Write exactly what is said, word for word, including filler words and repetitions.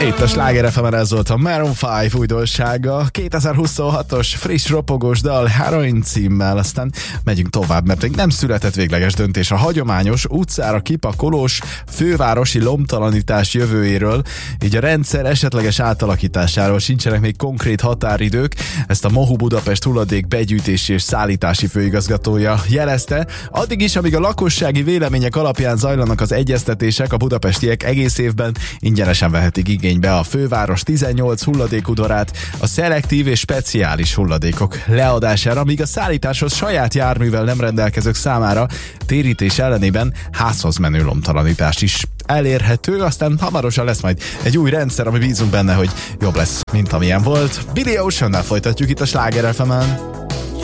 Itt a Sláger ef emen ez volt a Maroon öt újdonsága, kétezer-huszonhatos friss ropogós dal Heroin címmel, aztán megyünk tovább, mert még nem született végleges döntés a hagyományos utcára kipakolós fővárosi lomtalanítás jövőjéről, így a rendszer esetleges átalakításáról sincsenek még konkrét határidők. Ezt a MOHU Budapest hulladék begyűjtési és szállítási főigazgatója jelezte. Addig is, amíg a lakossági vélemények alapján zajlanak az egyeztetések, a budapestiek egész évben ingyenesen vehetik igénybe a főváros tizennyolc hulladékudvarát a szelektív és speciális hulladékok leadására, míg a szállításhoz saját járművel nem rendelkezők számára térítés ellenében házhoz menő lomtalanítás is elérhető, aztán hamarosan lesz majd egy új rendszer, ami bízunk benne, hogy jobb lesz, mint amilyen volt. Billy Oceannel folytatjuk itt a Sláger ef emen.